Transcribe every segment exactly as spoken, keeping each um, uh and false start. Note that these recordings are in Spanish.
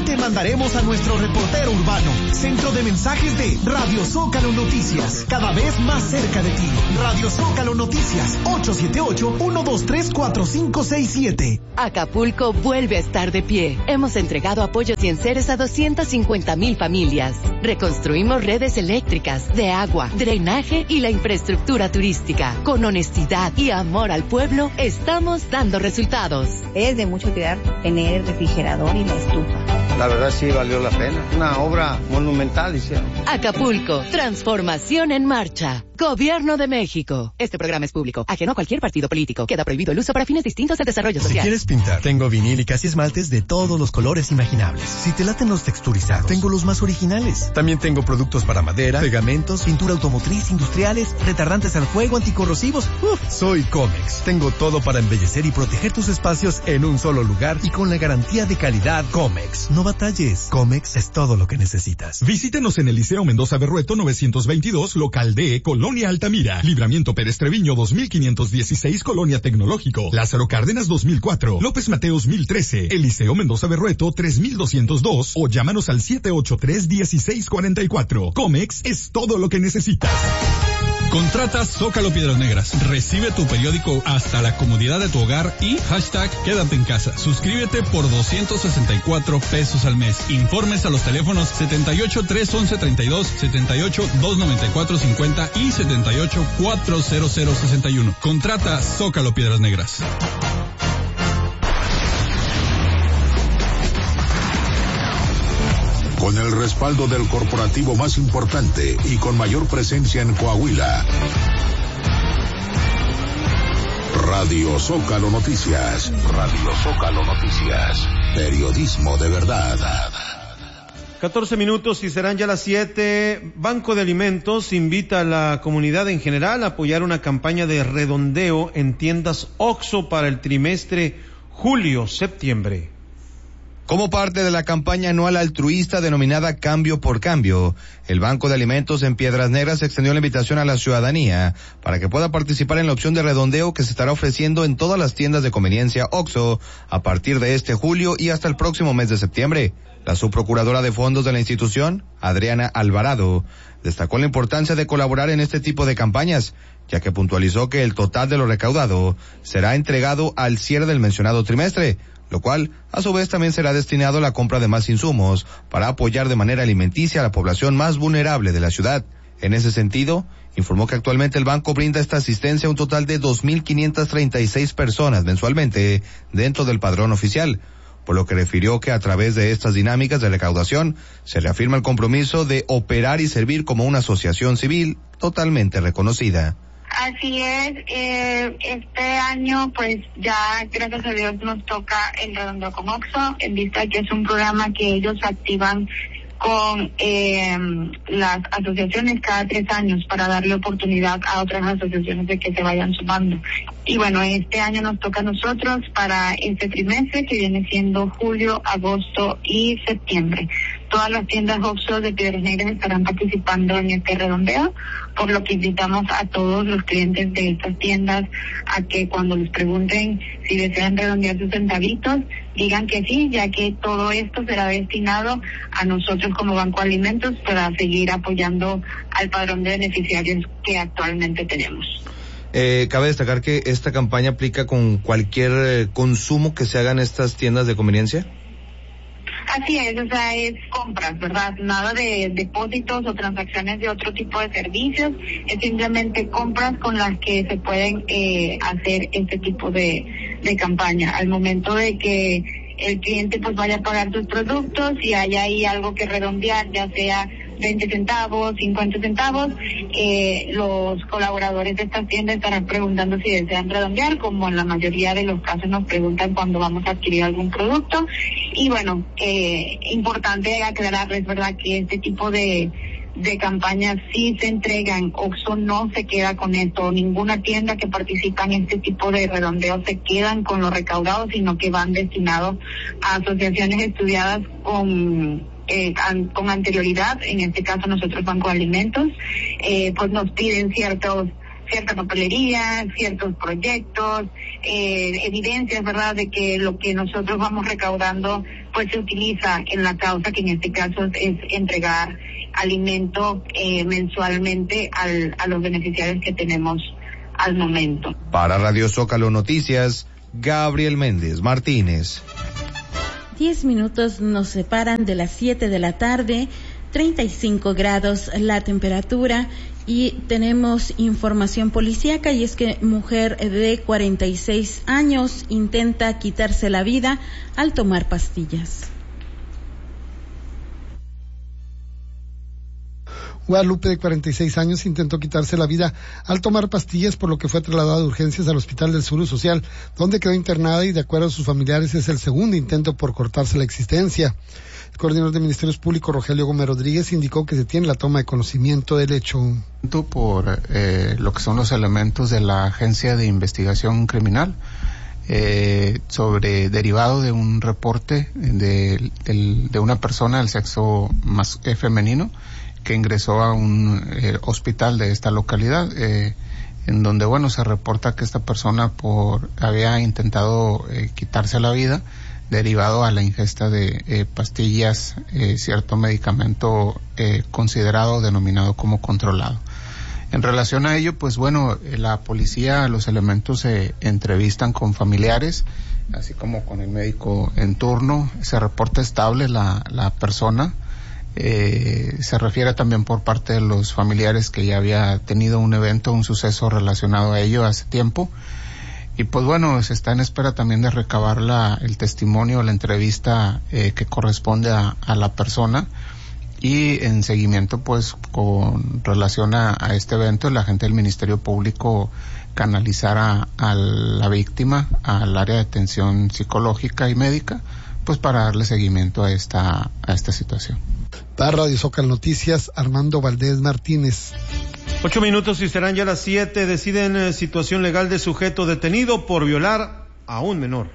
te mandaremos a nuestro reportero urbano. Centro de mensajes de Radio Zócalo Noticias, cada vez más cerca de ti. Radio Zócalo Noticias, ocho siete ocho, uno dos tres, cuatro cinco seis siete. Acapulco vuelve a estar de pie. Hemos entregado apoyos y enseres a doscientas cincuenta mil familias. Reconstruimos redes eléctricas, de agua, drenaje y la infraestructura turística. Con honestidad y amor al pueblo, estamos dando resultados. Es de mucho cuidar tener el refrigerador y la estufa. La verdad sí valió la pena. Una obra monumental hicieron. Acapulco, transformación en marcha. Gobierno de México. Este programa es público, ajeno a cualquier partido político. Queda prohibido el uso para fines distintos del desarrollo social. Si quieres pintar, tengo vinílicas y esmaltes de todos los colores imaginables. Si te laten los texturizados, tengo los más originales. También tengo productos para madera, pegamentos, pintura automotriz, industriales, retardantes al fuego, anticorrosivos. Uf, soy Comex. Tengo todo para embellecer y proteger tus espacios en un solo lugar y con la garantía de calidad Comex. No batalles. Comex es todo lo que necesitas. Visítenos en el Liceo Mendoza Berrueto novecientos veintidós, local D, Colonia Altamira. Libramiento Pérez Treviño dos mil quinientos dieciséis, Colonia Tecnológico. Lázaro Cárdenas dos mil cuatro. López Mateos mil trece. El Liceo Mendoza Berrueto tres mil doscientos dos o llámanos al siete ocho tres, uno seis cuatro cuatro. Comex es todo lo que necesitas. Contrata Zócalo Piedras Negras. Recibe tu periódico hasta la comodidad de tu hogar y hashtag quédate en casa. Suscríbete por doscientos sesenta y cuatro pesos al mes. Informes a los teléfonos setenta y ocho, tres once, treinta y dos, setenta y ocho, dos noventa y cuatro, cincuenta y setenta y ocho, cuatrocientos sesenta y uno. Contrata Zócalo Piedras Negras. Con el respaldo del corporativo más importante y con mayor presencia en Coahuila. Radio Zócalo Noticias. Radio Zócalo Noticias. Periodismo de verdad. catorce minutos y serán ya las siete. Banco de Alimentos invita a la comunidad en general a apoyar una campaña de redondeo en tiendas OXXO para el trimestre julio-septiembre. Como parte de la campaña anual altruista denominada Cambio por Cambio, el Banco de Alimentos en Piedras Negras extendió la invitación a la ciudadanía para que pueda participar en la opción de redondeo que se estará ofreciendo en todas las tiendas de conveniencia OXXO a partir de este julio y hasta el próximo mes de septiembre. La subprocuradora de fondos de la institución, Adriana Alvarado, destacó la importancia de colaborar en este tipo de campañas, ya que puntualizó que el total de lo recaudado será entregado al cierre del mencionado trimestre, lo cual a su vez también será destinado a la compra de más insumos para apoyar de manera alimenticia a la población más vulnerable de la ciudad. En ese sentido, informó que actualmente el banco brinda esta asistencia a un total de dos mil quinientas treinta y seis personas mensualmente dentro del padrón oficial, por lo que refirió que a través de estas dinámicas de recaudación se reafirma el compromiso de operar y servir como una asociación civil totalmente reconocida. Así es, eh, este año pues ya gracias a Dios nos toca el redondeo con OXXO, en vista que es un programa que ellos activan con eh, las asociaciones cada tres años para darle oportunidad a otras asociaciones de que se vayan sumando. Y bueno, este año nos toca a nosotros para este trimestre que viene siendo julio, agosto y septiembre. Todas las tiendas OXXO de Piedras Negras estarán participando en este redondeo, por lo que invitamos a todos los clientes de estas tiendas a que cuando les pregunten si desean redondear sus centavitos, digan que sí, ya que todo esto será destinado a nosotros como Banco de Alimentos para seguir apoyando al padrón de beneficiarios que actualmente tenemos. Eh, cabe destacar que esta campaña aplica con cualquier eh, consumo que se haga en estas tiendas de conveniencia. Así es, o sea, es compras, ¿verdad? Nada de depósitos o transacciones de otro tipo de servicios, es simplemente compras con las que se pueden eh, hacer este tipo de, de campaña. Al momento de que el cliente pues vaya a pagar sus productos y haya ahí algo que redondear, ya sea veinte centavos, cincuenta centavos, eh, los colaboradores de estas tiendas estarán preguntando si desean redondear, como en la mayoría de los casos nos preguntan cuando vamos a adquirir algún producto. Y bueno, eh, importante aclararles, ¿verdad?, que este tipo de de campañas sí se entregan. OXXO no se queda con esto, ninguna tienda que participa en este tipo de redondeos se quedan con lo recaudado, sino que van destinados a asociaciones estudiadas con Eh, an, con anterioridad. En este caso nosotros Banco de Alimentos, eh, pues nos piden ciertos cierta papelería, ciertos proyectos, eh, evidencias, ¿verdad?, de que lo que nosotros vamos recaudando pues se utiliza en la causa, que en este caso es, es entregar alimento eh, mensualmente al, a los beneficiarios que tenemos al momento. Para Radio Zócalo Noticias, Gabriel Méndez Martínez. Diez minutos nos separan de las siete de la tarde, treinta y cinco grados la temperatura, y tenemos información policíaca, y es que mujer de cuarenta y seis años intenta quitarse la vida al tomar pastillas. Guadalupe, de cuarenta y seis años, intentó quitarse la vida al tomar pastillas, por lo que fue trasladada de urgencias al Hospital del Seguro Social, donde quedó internada, y de acuerdo a sus familiares es el segundo intento por cortarse la existencia. El coordinador de Ministerios Públicos, Rogelio Gómez Rodríguez, indicó que se tiene la toma de conocimiento del hecho. Por eh, lo que son los elementos de la Agencia de Investigación Criminal, eh, sobre derivado de un reporte de, de, de una persona del sexo más eh, femenino, que ingresó a un eh, hospital de esta localidad, eh, en donde, bueno, se reporta que esta persona por había intentado eh, quitarse la vida derivado a la ingesta de eh, pastillas, eh, cierto medicamento eh, considerado, denominado como controlado. En relación a ello, pues bueno, eh, la policía, los elementos se entrevistan con familiares, así como con el médico en turno. Se reporta estable la, la persona. Eh, se refiere también por parte de los familiares que ya había tenido un evento, un suceso relacionado a ello hace tiempo. Y pues bueno, se está en espera también de recabar la, el testimonio, la entrevista eh, que corresponde a, a la persona. Y en seguimiento, pues, con relación a, a este evento, la gente del Ministerio Público canalizará a la víctima al área de atención psicológica y médica, pues para darle seguimiento a esta, a esta situación. Para Radio Zócalo Noticias, Armando Valdés Martínez. Ocho minutos y serán ya las siete. Deciden eh, situación legal de sujeto detenido por violar a un menor.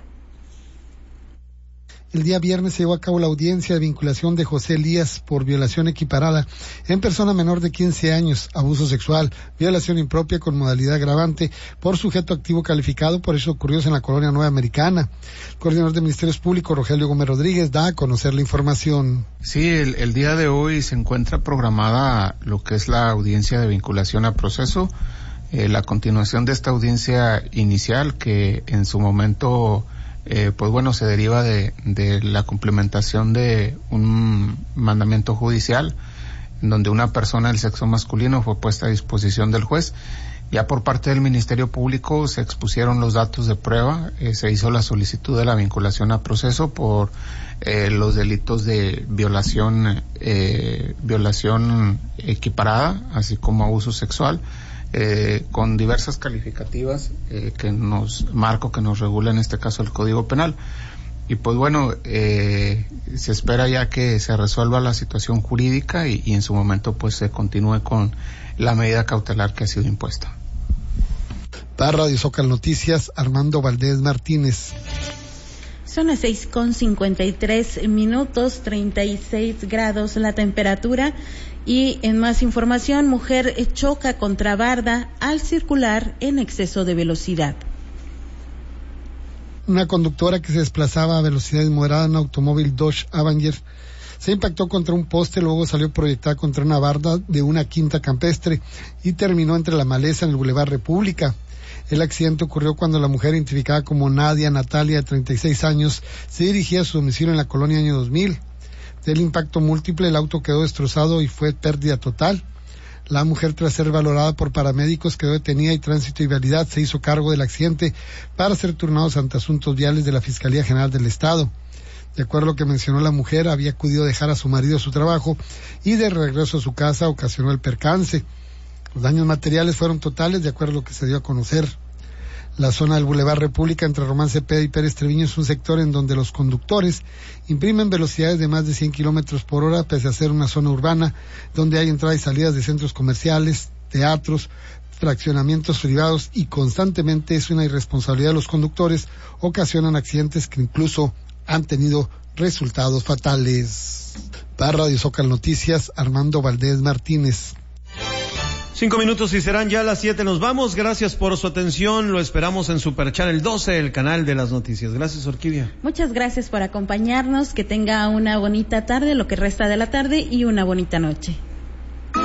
El día viernes se llevó a cabo la audiencia de vinculación de José Elías por violación equiparada en persona menor de quince años, abuso sexual, violación impropia con modalidad agravante por sujeto activo calificado por hechos ocurridos en la colonia Nueva Americana. El coordinador de Ministerios Públicos, Rogelio Gómez Rodríguez, da a conocer la información. Sí, el, el día de hoy se encuentra programada lo que es la audiencia de vinculación a proceso, eh, la continuación de esta audiencia inicial que en su momento... Eh, pues bueno, se deriva de, de la complementación de un mandamiento judicial en donde una persona del sexo masculino fue puesta a disposición del juez. Ya por parte del Ministerio Público se expusieron los datos de prueba, eh, se hizo la solicitud de la vinculación a proceso por eh, los delitos de violación, eh, violación equiparada, así como abuso sexual. Eh, con diversas calificativas eh, que nos marco que nos regula en este caso el Código Penal. Y pues bueno, eh, se espera ya que se resuelva la situación jurídica y, y en su momento pues se continúe con la medida cautelar que ha sido impuesta. Para Radio Zócalo Noticias, Armando Valdés Martínez. Son las seis con cincuenta y tres minutos, treinta y seis grados la temperatura. Y en más información, mujer choca contra barda al circular en exceso de velocidad. Una conductora que se desplazaba a velocidad moderada en un automóvil Dodge Avenger se impactó contra un poste, luego salió proyectada contra una barda de una quinta campestre y terminó entre la maleza en el Boulevard República. El accidente ocurrió cuando la mujer, identificada como Nadia Natalia, de treinta y seis años, se dirigía a su domicilio en la colonia Año dos mil. Del impacto múltiple, el auto quedó destrozado y fue pérdida total. La mujer, tras ser valorada por paramédicos, quedó detenida y Tránsito y Vialidad se hizo cargo del accidente para ser turnados ante asuntos viales de la Fiscalía General del Estado. De acuerdo a lo que mencionó la mujer, había acudido a dejar a su marido a su trabajo y de regreso a su casa ocasionó el percance. Los daños materiales fueron totales, de acuerdo a lo que se dio a conocer. La zona del Boulevard República entre Román Cepeda y Pérez Treviño es un sector en donde los conductores imprimen velocidades de más de cien kilómetros por hora, pese a ser una zona urbana donde hay entradas y salidas de centros comerciales, teatros, fraccionamientos privados, y constantemente es una irresponsabilidad de los conductores, ocasionan accidentes que incluso han tenido resultados fatales. Para Radio Zócalo Noticias, Armando Valdés Martínez. Cinco minutos y serán ya las siete. Nos vamos. Gracias por su atención. Lo esperamos en Super Channel doce, el canal de las noticias. Gracias, Orquídea. Muchas gracias por acompañarnos. Que tenga una bonita tarde, lo que resta de la tarde, y una bonita noche.